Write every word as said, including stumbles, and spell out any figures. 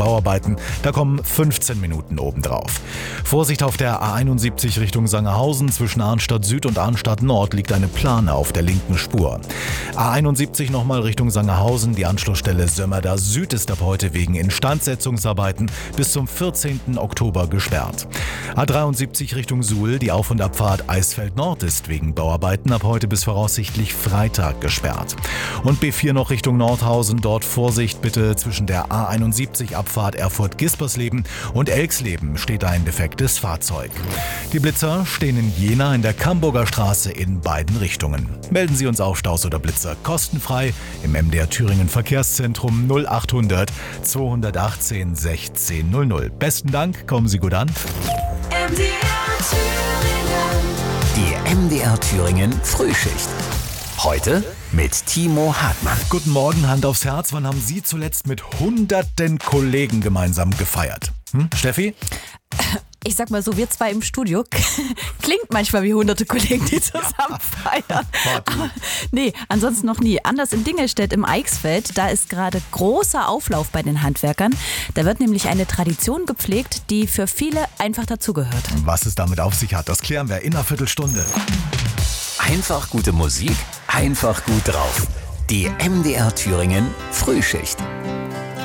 Bauarbeiten. Da kommen fünfzehn Minuten obendrauf. Vorsicht auf der A einundsiebzig Richtung Sangerhausen. Zwischen Arnstadt Süd und Arnstadt Nord liegt eine Plane auf der linken Spur. A einundsiebzig nochmal Richtung Sangerhausen. Die Anschlussstelle Sömmerda Süd ist ab heute wegen Instandsetzungsarbeiten bis zum vierzehnten Oktober gesperrt. A dreiundsiebzig Richtung Suhl. Die Auf- und Abfahrt Eisfeld Nord ist wegen Bauarbeiten ab heute bis voraussichtlich Freitag gesperrt. Und B vier noch Richtung Nordhausen. Dort Vorsicht bitte zwischen der A einundsiebzig Abfahrt Erfurt-Gispersleben und Elxleben steht ein defektes Fahrzeug. Die Blitzer stehen in Jena in der Camburger Straße in beiden Richtungen. Melden Sie uns auf Staus oder Blitzer kostenfrei im M D R Thüringen Verkehrszentrum null achthundert zweihundertachtzehn sechzehn null null. Besten Dank, kommen Sie gut an. M D R Thüringen. Die M D R Thüringen Frühschicht. Heute mit Timo Hartmann. Guten Morgen, Hand aufs Herz. Wann haben Sie zuletzt mit hunderten Kollegen gemeinsam gefeiert? Hm? Steffi? Ich sag mal so, wir zwei im Studio klingt manchmal wie hunderte Kollegen, die zusammen feiern. Aber nee, ansonsten noch nie. Anders in Dingelstedt im Eichsfeld, da ist gerade großer Auflauf bei den Handwerkern. Da wird nämlich eine Tradition gepflegt, die für viele einfach dazugehört. Was es damit auf sich hat, das klären wir in einer Viertelstunde. Einfach gute Musik, einfach gut drauf. Die M D R Thüringen Frühschicht.